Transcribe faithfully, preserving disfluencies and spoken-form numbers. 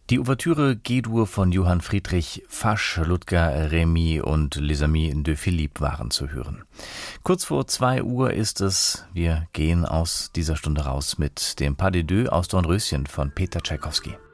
Die Ouvertüre G-Dur von Johann Friedrich Fasch, Ludger Remy und Les Amis de Philippe waren zu hören. Kurz vor zwei Uhr ist es. Wir gehen aus dieser Stunde raus mit dem Pas de Deux aus Dornröschen von Peter Tschaikowski.